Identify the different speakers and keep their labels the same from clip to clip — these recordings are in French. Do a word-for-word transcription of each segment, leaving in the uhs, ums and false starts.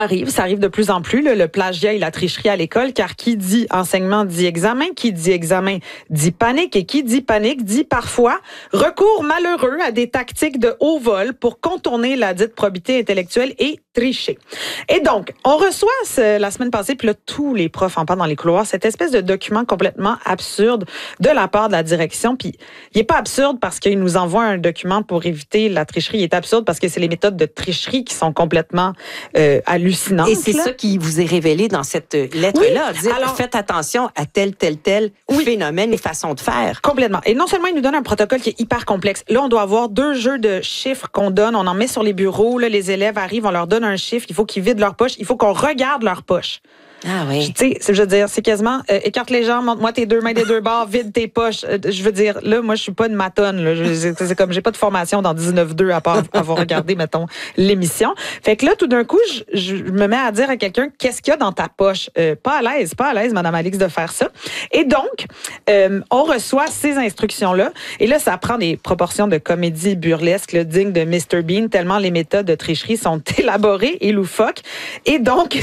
Speaker 1: arrive, ça arrive de plus en plus, là, le plagiat et la tricherie à l'école, car qui dit enseignement dit examen, qui dit examen dit panique, et qui dit panique dit parfois recours malheureux à des tactiques de haut vol pour contourner la dite probité intellectuelle et tricher. Et donc, on reçoit ce, la semaine passée, puis là, tous les profs en parlent dans les couloirs, cette espèce de document complètement absurde de la part de la direction. Puis, il n'est pas absurde parce qu'il nous envoie un document pour éviter la tricherie. Il est absurde parce que c'est les méthodes de tricherie qui sont complètement euh, hallucinantes.
Speaker 2: Et c'est
Speaker 1: là.
Speaker 2: ça qui vous est révélé dans cette lettre-là.
Speaker 1: Oui.
Speaker 2: Dire,
Speaker 1: Alors,
Speaker 2: faites attention à tel, tel, tel oui. phénomène et façon de faire.
Speaker 1: Complètement. Et non seulement il nous donne un protocole qui est hyper complexe. Là, on doit avoir deux jeux de chiffres qu'on donne. On en met sur les bureaux. Là, les élèves arrivent, on leur donne un chiffre. Il faut qu'ils vident leur poche. Il faut qu'on regarde leur poche.
Speaker 2: Ah oui.
Speaker 1: Tu sais, je veux dire, c'est quasiment euh, écarte les jambes, montre-moi tes deux mains des deux bords, vide tes poches. Euh, je veux dire, là, moi, je suis pas une matonne. Là. Je, c'est, c'est comme, j'ai pas de formation dans dix-neuf deux à part avoir regardé, mettons, l'émission. Fait que là, tout d'un coup, je, je me mets à dire à quelqu'un, qu'est-ce qu'il y a dans ta poche? Euh, pas à l'aise, pas à l'aise, Madame Alix, de faire ça. Et donc, euh, on reçoit ces instructions-là. Et là, ça prend des proportions de comédie burlesque, là, digne de mister Bean, tellement les méthodes de tricherie sont élaborées et loufoques. Et donc,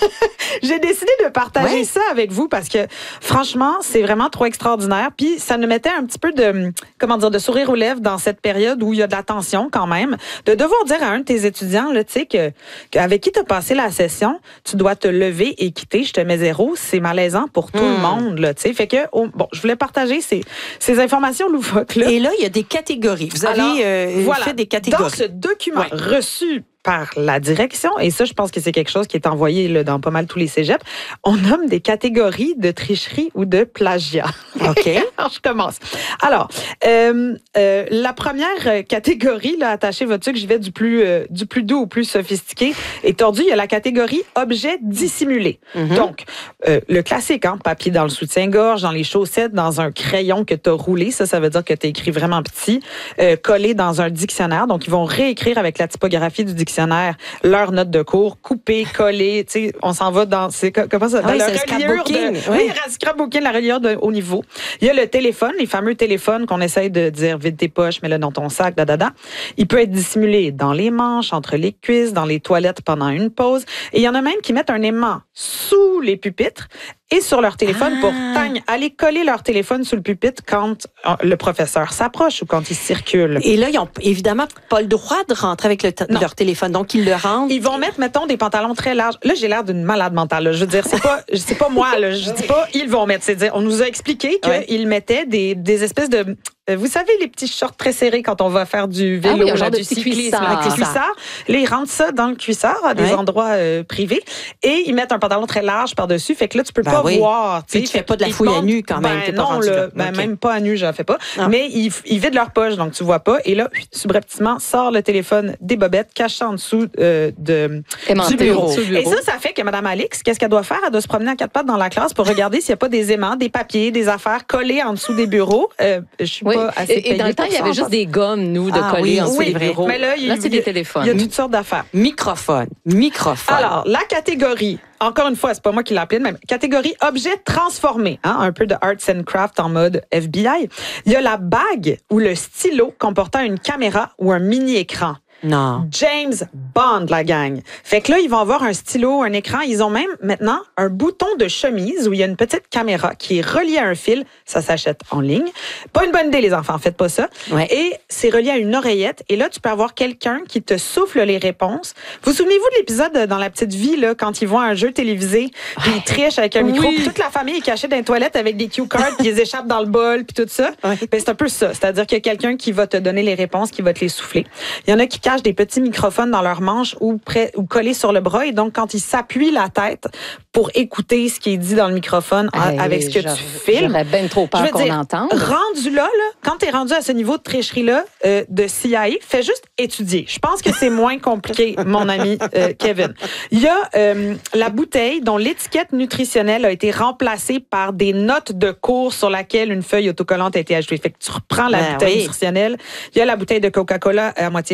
Speaker 1: j'ai décidé de partager ouais. ça avec vous parce que, franchement, c'est vraiment trop extraordinaire. Puis, ça nous mettait un petit peu de, comment dire, de sourire aux lèvres dans cette période où il y a de la tension quand même, de devoir dire à un de tes étudiants, là, tu sais, que, que, avec qui tu as passé la session, tu dois te lever et quitter, je te mets zéro. C'est malaisant pour tout mmh. le monde, là, tu sais. Fait que, oh, bon, je voulais partager ces, ces informations loufoques-là.
Speaker 2: Et là, il y a des catégories. Vous avez Alors, euh, voilà, fait des catégories.
Speaker 1: Dans ce document ouais. reçu par la direction, et ça, je pense que c'est quelque chose qui est envoyé là, dans pas mal tous les cégeps, on nomme des catégories de tricherie ou de plagiat.
Speaker 2: OK.
Speaker 1: Alors, je commence. Alors, euh, euh, la première catégorie, là, attachez votre sucre, j'y vais du plus, euh, du plus doux au plus sophistiqué et tordu, il y a la catégorie objet dissimulé. Mm-hmm. Donc, euh, le classique, hein, papier dans le soutien-gorge, dans les chaussettes, dans un crayon que tu as roulé, ça, ça veut dire que tu as écrit vraiment petit, euh, collé dans un dictionnaire, donc ils vont réécrire avec la typographie du dictionnaire leurs notes de cours, coupées, collées, tu sais, on s'en va dans, c'est, comment ça, dans
Speaker 2: ah oui,
Speaker 1: la
Speaker 2: reliure
Speaker 1: de, oui, oui scrapbooking, la reliure de haut niveau. Il y a le téléphone, les fameux téléphones qu'on essaye de dire vide tes poches, mets-le dans ton sac, da, da, da. Il peut être dissimulé dans les manches, entre les cuisses, dans les toilettes pendant une pause. Et il y en a même qui mettent un aimant sous les pupitres et sur leur téléphone ah. pour tagne, aller coller leur téléphone sous le pupitre quand le professeur s'approche ou quand il circule.
Speaker 2: Et là, ils n'ont évidemment pas le droit de rentrer avec le t- leur téléphone, donc ils le rendent.
Speaker 1: Ils vont mettre, mettons, des pantalons très larges. Là, j'ai l'air d'une malade mentale. Là. Je veux dire, c'est pas, c'est pas moi. Là. Je dis pas ils vont mettre. C'est dire, on nous a expliqué qu'ils ouais. mettaient des, des espèces de vous savez, les petits shorts très serrés quand on va faire du vélo,
Speaker 3: ah oui, un genre
Speaker 1: là,
Speaker 3: de
Speaker 1: du
Speaker 3: cyclisme.
Speaker 1: cyclissement, avec les cuissards. Là, ils rentrent ça dans le cuissard à des ouais. endroits euh, privés et ils mettent un pantalon très large par-dessus. Fait que là, tu peux ben pas oui. voir.
Speaker 2: Tu fais pas de la fouille montent, à nu quand même.
Speaker 1: Ben non, là, ben okay. même pas à nu, je la fais pas. Ah. Mais ils, ils vident leur poche, donc tu vois pas. Et là, subrepticement, sort le téléphone des bobettes, caché en dessous euh, de, du bureau. bureau. Et ça, ça fait que Mme Alix, qu'est-ce qu'elle doit faire? Elle doit se promener à quatre pattes dans la classe pour regarder s'il n'y a pas des aimants, des papiers, des affaires collées en dessous des bureaux. Euh, je suis oui. pas assez
Speaker 3: et, et dans le temps, il y avait juste des gommes, nous, de ah, coller oui, en dessous
Speaker 1: oui,
Speaker 3: des bureaux.
Speaker 1: Mais là, il,
Speaker 3: là c'est des téléphones.
Speaker 1: Il y a toutes sortes d'affaires.
Speaker 2: Microphone. Microphone.
Speaker 1: Alors, la catégorie, encore une fois, c'est pas moi qui l'ai appelée, mais catégorie objet transformé, hein, un peu de arts and craft en mode F B I. Il y a la bague ou le stylo comportant une caméra ou un mini-écran.
Speaker 2: Non.
Speaker 1: James Bond, la gang. Fait que là, ils vont avoir un stylo, un écran. Ils ont même maintenant un bouton de chemise où il y a une petite caméra qui est reliée à un fil. Ça s'achète en ligne. Pas une bonne idée, les enfants. Faites pas ça.
Speaker 2: Ouais.
Speaker 1: Et c'est relié à une oreillette. Et là, tu peux avoir quelqu'un qui te souffle les réponses. Vous souvenez-vous de l'épisode dans La Petite Vie, là, quand ils voient un jeu télévisé, puis ils trichent avec un micro,
Speaker 2: oui.
Speaker 1: puis toute la famille est cachée dans les toilettes avec des cue cards, puis ils échappent dans le bol, puis tout ça. Ouais. Ben, c'est un peu ça. C'est-à-dire qu'il y a quelqu'un qui va te donner les réponses, qui va te les souffler. Il y en a qui cachent des petits microphones dans leur manche ou, près, ou collés sur le bras. Et donc, quand ils s'appuient la tête pour écouter ce qui est dit dans le microphone hey, avec ce que tu filmes.
Speaker 3: J'aurais bien trop peur qu'on
Speaker 1: dire,
Speaker 3: entende.
Speaker 1: Rendu là, là quand tu es rendu à ce niveau de tricherie-là euh, de C I A, fais juste étudier. Je pense que c'est moins compliqué, mon ami euh, Kevin. Il y a euh, la bouteille dont l'étiquette nutritionnelle a été remplacée par des notes de cours sur laquelle une feuille autocollante a été ajoutée. Fait que tu reprends la ben bouteille oui. nutritionnelle. Il y a la bouteille de Coca-Cola à moitié pleine où on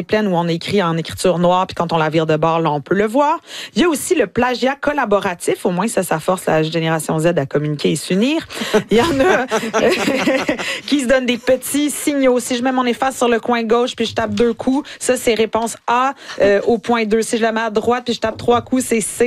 Speaker 1: on écrit en écriture noire, puis quand on la vire de bord, là, on peut le voir. Il y a aussi le plagiat collaboratif. Au moins, ça, ça force la génération Z à communiquer et s'unir. Il y en a qui se donnent des petits signaux. Si je mets mon efface sur le coin gauche, puis je tape deux coups, ça, c'est réponse A euh, au point deux. Si je la mets à droite, puis je tape trois coups, c'est C.